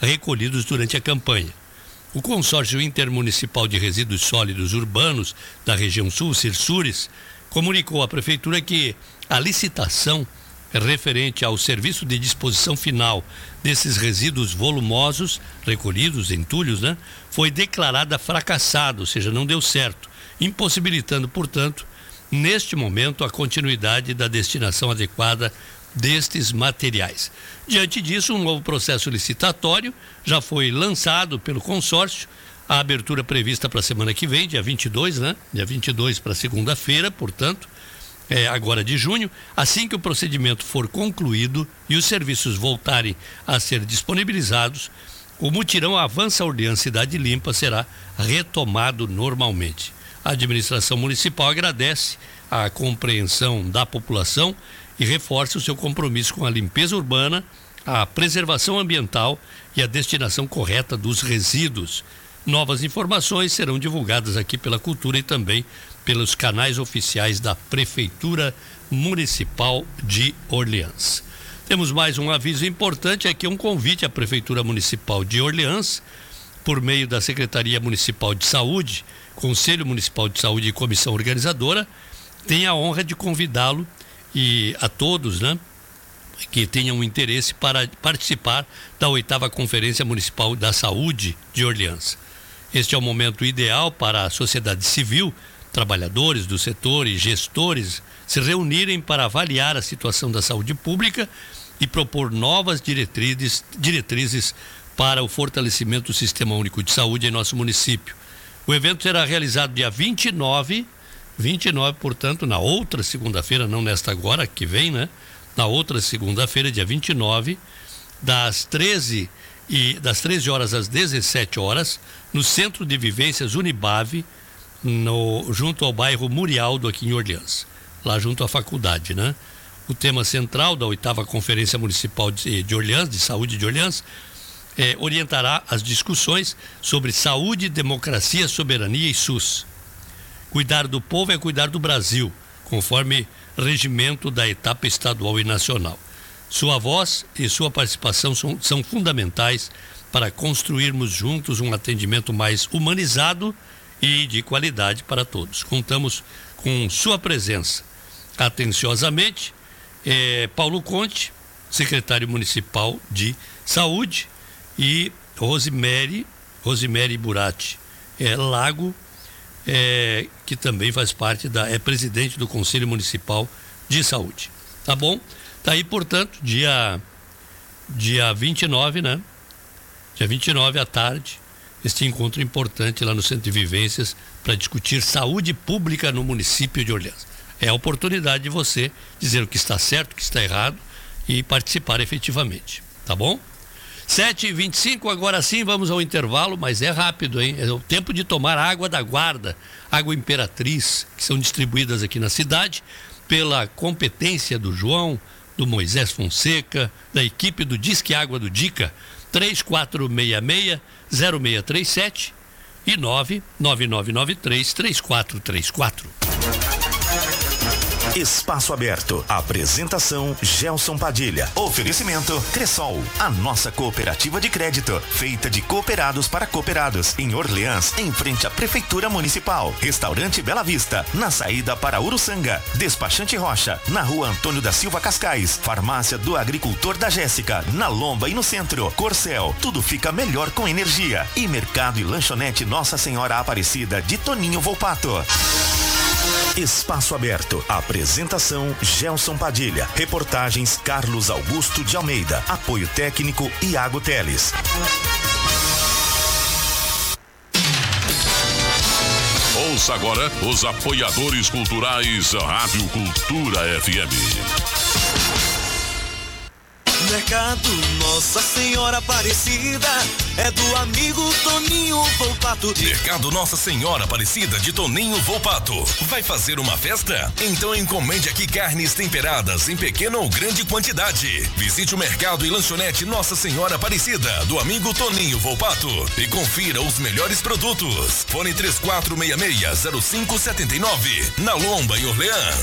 recolhidos durante a campanha. O Consórcio Intermunicipal de Resíduos Sólidos Urbanos da região sul, Cirsures, comunicou à Prefeitura que a licitação referente ao serviço de disposição final desses resíduos volumosos, recolhidos, entulhos, foi declarada fracassada, ou seja, não deu certo, impossibilitando, portanto, neste momento, a continuidade da destinação adequada destes materiais. Diante disso, um novo processo licitatório já foi lançado pelo consórcio, a abertura prevista para a semana que vem, dia 22, Dia 22 para segunda-feira, portanto, agora de junho. Assim que o procedimento for concluído e os serviços voltarem a ser disponibilizados, o mutirão Avança Orleans Cidade Limpa será retomado normalmente. A administração municipal agradece a compreensão da população e reforça o seu compromisso com a limpeza urbana, a preservação ambiental e a destinação correta dos resíduos. Novas informações serão divulgadas aqui pela Cultura e também pelos canais oficiais da Prefeitura Municipal de Orleans. Temos mais um aviso importante, aqui um convite à Prefeitura Municipal de Orleans, por meio da Secretaria Municipal de Saúde, Conselho Municipal de Saúde e Comissão Organizadora, tem a honra de convidá-lo e a todos, que tenham interesse para participar da 8ª Conferência Municipal da Saúde de Orleans. Este é o momento ideal para a sociedade civil, trabalhadores do setor e gestores se reunirem para avaliar a situação da saúde pública e propor novas diretrizes para o fortalecimento do Sistema Único de Saúde em nosso município. O evento será realizado dia 29, portanto, na outra segunda-feira, não nesta agora, que vem, Na outra segunda-feira, dia 29, das 13 horas às 17 horas, no Centro de Vivências Unibave, junto ao bairro Murialdo, aqui em Orleans, lá junto à faculdade, O tema central da 8ª Conferência Municipal de Orleans, de Saúde de Orleans, orientará as discussões sobre saúde, democracia, soberania e SUS. Cuidar do povo é cuidar do Brasil, conforme regimento da etapa estadual e nacional. Sua voz e sua participação são fundamentais para construirmos juntos um atendimento mais humanizado e de qualidade para todos. Contamos com sua presença. Atenciosamente, Paulo Conte, secretário municipal de Saúde, e Rosemary Burati Lago, que também faz parte é presidente do Conselho Municipal de Saúde. Tá bom? Tá aí, portanto, dia 29, Dia 29 à tarde, este encontro importante lá no Centro de Vivências para discutir saúde pública no município de Orleans. É a oportunidade de você dizer o que está certo, o que está errado e participar efetivamente. Tá bom? 7h25, agora sim vamos ao intervalo, mas é rápido, hein? É o tempo de tomar água da Guarda, água Imperatriz, que são distribuídas aqui na cidade pela competência do João, do Moisés Fonseca, da equipe do Disque Água do Dica, 3466-0637 e 99993-3434. Espaço Aberto. Apresentação Gelson Padilha. Oferecimento Cressol, a nossa cooperativa de crédito, feita de cooperados para cooperados, em Orleans, em frente à Prefeitura Municipal. Restaurante Bela Vista, na saída para Uruçanga. Despachante Rocha, na Rua Antônio da Silva Cascais. Farmácia do Agricultor da Jéssica, na Lomba e no centro. Corcel, tudo fica melhor com energia. E Mercado e Lanchonete Nossa Senhora Aparecida, de Toninho Volpato. Espaço Aberto. Apresentação Gelson Padilha. Reportagens Carlos Augusto de Almeida. Apoio técnico Iago Teles. Ouça agora os apoiadores culturais Rádio Cultura FM. Mercado Nossa Senhora Aparecida é do amigo Toninho Volpato. Mercado Nossa Senhora Aparecida de Toninho Volpato. Vai fazer uma festa? Então encomende aqui carnes temperadas em pequena ou grande quantidade. Visite o Mercado e Lanchonete Nossa Senhora Aparecida do amigo Toninho Volpato e confira os melhores produtos. Fone 3466-0579, na Lomba, em Orleans.